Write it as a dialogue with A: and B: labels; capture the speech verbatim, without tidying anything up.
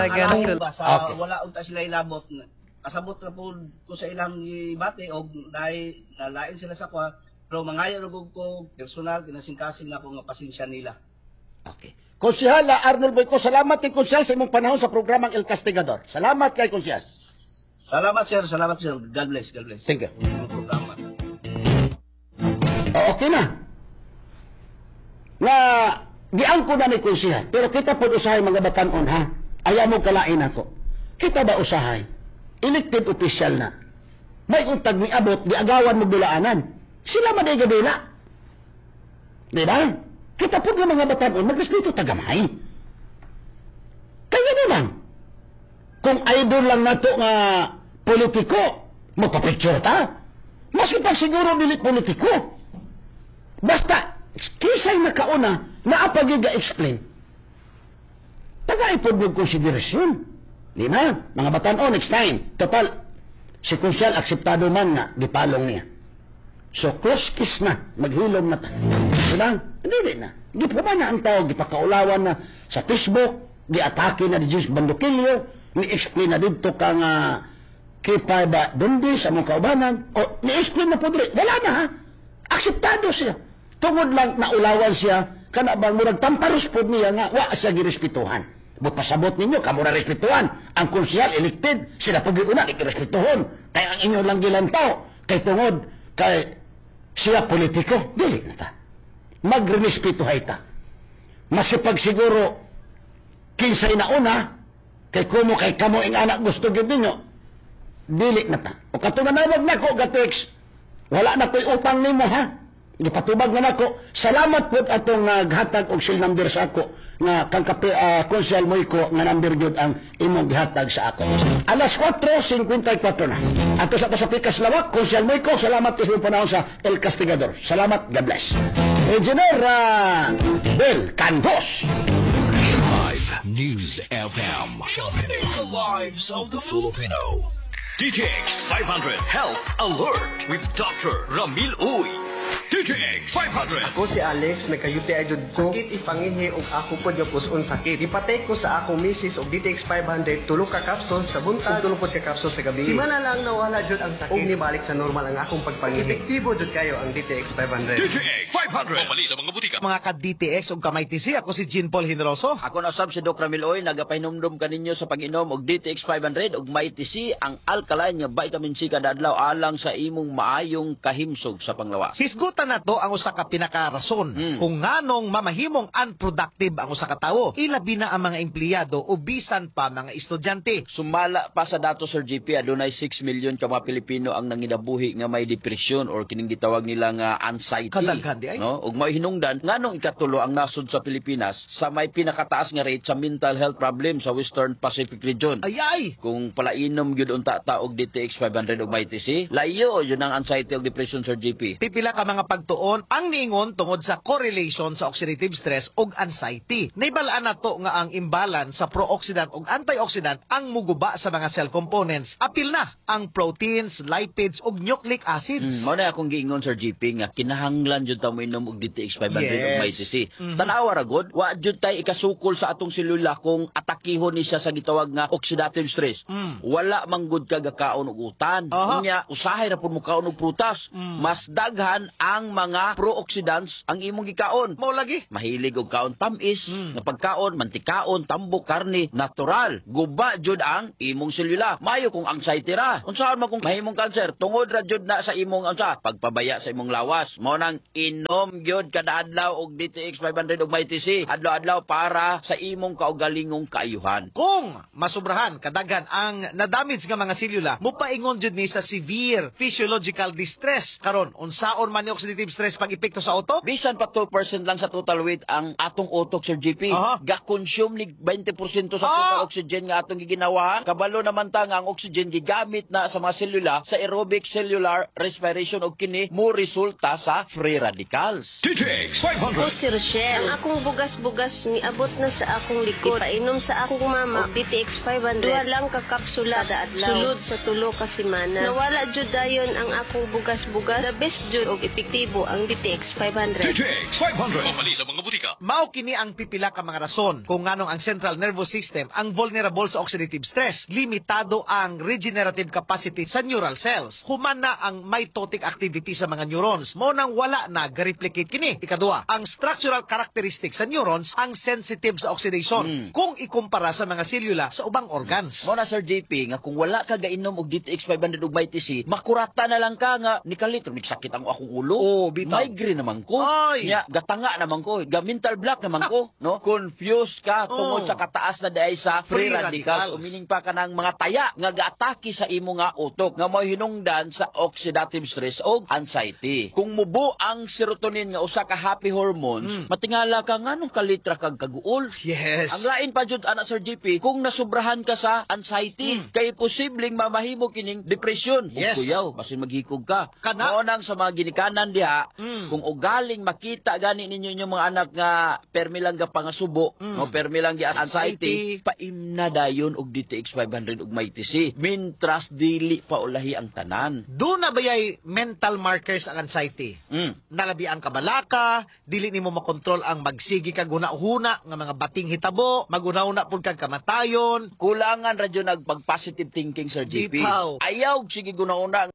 A: Alaw ba sa
B: Okay.
A: wala unta sila ilabot. Kasabot na po ko sa ilang ibate og dahil nalain sila sa kwa pero mangayo rugog ko personal kinasingkasing na ko nga pasensya nila.
B: Okay. Konsyala Arnold Boyco, salamat kay Konsyal sa imong panahon sa programang El Castigador. Salamat kay Konsyal.
A: Salamat sir, salamat sir. God bless, God bless.
B: Thank you.
A: Ang programa.
B: O, okay na. Nga, giang ko na ni Konsyal. Pero kita po usahay mga batanon, ha? Ayaw mo kalain ako. Kita ba usahay? Elected official na. May untag ni abot, di agawan mo dulaanan. Sila man ay gadula. Di ba? Kita po ng mga batanon, magrespeto tagamay. Kaya naman, kung idol lang na to nga politiko, magpapicture ta. Mas ipag siguro dilit politiko. Basta, kisay nakauna, naapag explain Taga-ipod ng konsiderasyon. Di ba? Mga batanon, next time. Total, si Konsyal, akseptado man nga, gipalong niya. So, close kiss na, maghilom na ta. Di ba? Hindi, di na. Gipuman na ang tao, gipakaulawan na sa Facebook, giatake na di James Bandukilyo, ni-explain na dito ka nga kipay ba dundi sa mong kaubanan, o ni-explain na po dito. Wala na ha. Akseptado siya. Tungod lang naulawan siya, kana bang murag tamparos po niya nga, wa siya girespetuhan. But pasabot ninyo, kamura respetuhan. Ang konsyal, elected, sila pag-iuna, ikirespetuhon. Kaya ang inyo lang gilantaw, kay tungod, kay siya politiko, dili na ta. Magrespetuhay ta. Masipag siguro, kinsay na una, kay kumo kay kamo ing anak gusto gid ninyo, dili na ta. O katunganawag na ko, Gatex, wala na ko'y utang nimo ha. Gipatubag na nako. Salamat po atong naghatag og seal number sa ako nga kang kape uh, Konsyal Moyco nga number gyud ang imong gihatag sa ako. Alas four fifty-four na. Ato sa Pasapikas Lawak, Konsyal Moyco, salamat sa imong panahon sa El Castigador. Salamat, God bless. Engineer uh, Bel Candos.
C: five News F M. Sharpening the lives of the Filipino. D T X five hundred Health Alert with Doctor Ramil Uy. D T X five hundred.
D: Ako si Alex, nagka-U T I jud ko. Sakit ipanginhi og ako pod nga puson sakit. Ipatay ko sa akong misis og D T X five hundred tulo ka capsules sa buntag, tulo pod ka capsules sa gabi. Simana lang nawala jud ang sakit. Og nibalik sa normal ang akong pagpanginhi. Epektibo jud kayo ang D T X five hundred.
C: D T X five hundred. Mali sa mga butika.
E: Mga ka-D T X o kamay T C, ako si Jean Paul Hinroso.
F: Ako na sab si Doc Ramil Oy, nagapahinumdum kaninyo sa pag-inom og D T X five hundred og may T C ang alkaline nga vitamin C kada adlaw alang sa imong maayong kahimsog sa panglawas.
E: Hisgutan na to ang usa ka pinakarason
F: Hmm.
E: kung nganong mamahimong unproductive ang usa ka tawo. Ilabi na ang mga empleyado o bisan pa mga estudyante.
F: Sumala pa sa dato Sir G P, adunay six million ka mga Pilipino ang nangidabuhi nga may depression or kining gitawag nila nga anxiety.
E: Kadaghan di ay.
F: No? Ug may hinungdan nganong ikatulo ang nasud sa Pilipinas sa may pinakataas nga rate sa mental health problem sa Western Pacific region.
E: Ayay!
F: Kung palainom gyud unta ta og D T X five hundred og may T C, layo yun ang anxiety ug depression Sir G P.
E: Pipila ka mga pagtuon ang niingon tungod sa correlation sa oxidative stress ug anxiety. Naibalaan na to nga ang imbalance sa pro-oxidant ug antioxidant ang muguba sa mga cell components. Apil na ang proteins, lipids ug nucleic acids.
F: Mm, mao na akong giingon Sir G P nga kinahanglan jud ta mo inom og D T X five hundred
E: Yes.
F: ug may T C.
E: Mhm.
F: Tanawa ra gud, wa jud tay ikasukol sa atong selula kung atakihon ni siya sa gitawag nga oxidative stress.
E: Mm.
F: Wala man gud ka gakaon og utan.
E: Aha.
F: Unya usahay ra pud mo kaon og prutas. Mas daghan ang mga pro-oxidants ang imong gikaon.
E: Mao lagi.
F: Mahilig og kaon tamis,
E: Mm.
F: nga pagkaon, mantikaon, tambok, karne, natural. Guba jud ang imong selula. Mayo kung anxiety ra. Unsaon man kung mahimong cancer, tungod ra jud na sa imong unsa, pagpabaya sa imong lawas. Mao nang inom gyud kada adlaw og D T X five hundred og may T C. Adlaw-adlaw para sa imong kaugalingong kaayuhan.
E: Kung masubrahan kadaghan ang nadamage nga mga selula, mupaingon jud ni sa severe physiological distress. Karon, unsaon man ni oxidative stress pag epekto sa utok?
F: Bisan pa two percent lang sa total weight ang atong utok, Sir G P.
E: Aha.
F: Ga-consume ni twenty percent sa
E: Ah!
F: total oxygen nga atong giginawa. Kabalo naman ta nga ang oxygen gigamit na sa mga selula sa aerobic cellular respiration og kini mo resulta sa free radicals.
C: D T X five
G: Ako
C: hundred.
G: si Rochelle. Ang akong bugas-bugas niabot na sa akong likod. Painom sa akong mama og D T X five hundred. Duha lang ka kapsula kada adlaw. Sulod sa tulo ka semana. Nawala jud dayon ang akong bugas-bugas. The best jud og epektibo ang D T X five hundred.
C: D T X five hundred. Mabali sa mga butika.
E: Mao kini ang pipila ka mga rason kung nganong ang central nervous system ang vulnerable sa oxidative stress. Limitado ang regenerative capacity sa neural cells. Human na ang mitotic activity sa mga neurons. Mo nang wala na ga-replicate kini. Ikaduha, ang structural characteristics sa neurons ang sensitive sa oxidation kung ikumpara sa mga selula sa ubang organs.
F: Mo na Sir J P nga kung wala ka gainom og D T X five hundred ug Mighty C, makurata na lang ka nga ni kalitro mig sakit ang akong ulo.
E: Oh, bitaw.
F: Migraine naman ko.
E: Ay.
F: Nya gatanga naman ko, ga mental block naman ko, no? Confused ka tungod
E: Oh.
F: sa kataas na daay sa free,
E: Free
F: radicals.
E: radicals.
F: Umining pa ka ng mga taya nga gaatake sa imo nga utok nga mao hinungdan sa oxidative stress o anxiety. Kung mubo ang serotonin nga usa ka happy hormones, matingala ka nganong kalitra kag kaguol.
E: Yes.
F: Ang lain pa jud ana Sir J P, kung nasubrahan ka sa anxiety, kay posibleng mamahimo kining depression. Ug
E: Yes.
F: kuyaw, basin maghikog ka.
E: Kana?
F: Mao nang sa mga ginikanan diha, kung ugaling makita gani ninyo inyong mga anak nga permi lang ga pangasubo, no permi lang gi anxiety,
E: Anxiety.
F: paimna dayon og D T X five hundred ug Mighty C. Mintras dili pa ulahi ang tanan.
E: Doon na bayay mental markers ang anxiety.
F: Mm.
E: Nalabi ang kabalaka, dili nimo makontrol ang magsigi kag huna-huna nga mga bating hitabo, maguna-una pud kag kamatayon.
F: Kulangan radyo nag pag positive thinking Sir J P.
E: Bitaw.
F: Ayaw sige guna-una